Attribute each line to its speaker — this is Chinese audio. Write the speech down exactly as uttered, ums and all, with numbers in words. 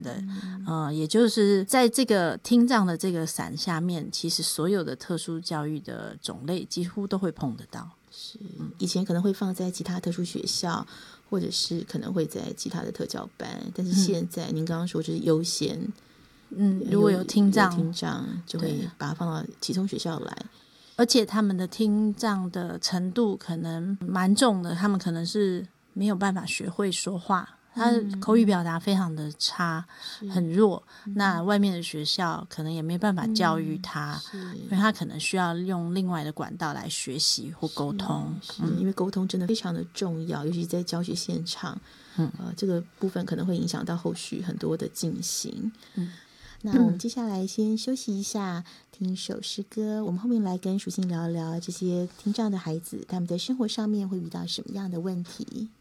Speaker 1: 对，呃，也就是在这个听障的这个伞下面，其实所有的特殊教育的种类几乎都会碰得到。
Speaker 2: 是，以前可能会放在其他特殊学校，或者是可能会在其他的特教班，但是现在、嗯、您刚刚说就是优先，
Speaker 1: 嗯，如果有听障，
Speaker 2: 有听障就会把它放到启聪学校来。
Speaker 1: 而且他们的听障的程度可能蛮重的，他们可能是没有办法学会说话，他口语表达非常的差、嗯、很弱、嗯、那外面的学校可能也没办法教育他、嗯、因为他可能需要用另外的管道来学习或沟通。
Speaker 2: 是、嗯、因为沟通真的非常的重要，尤其在教学现场、嗯呃、这个部分可能会影响到后续很多的进行。嗯，那我们接下来先休息一下，听一首诗歌，我们后面来跟淑馨聊一聊这些听障的孩子他们在生活上面会遇到什么样的问题。